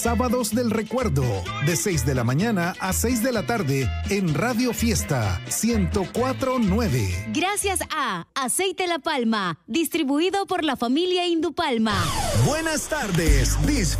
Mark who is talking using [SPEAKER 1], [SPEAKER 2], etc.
[SPEAKER 1] Sábados del Recuerdo, de 6 de la mañana a 6 de la tarde en Radio Fiesta 104.9.
[SPEAKER 2] Gracias a Aceite La Palma, distribuido por la familia Indupalma.
[SPEAKER 1] Buenas tardes, disfruta.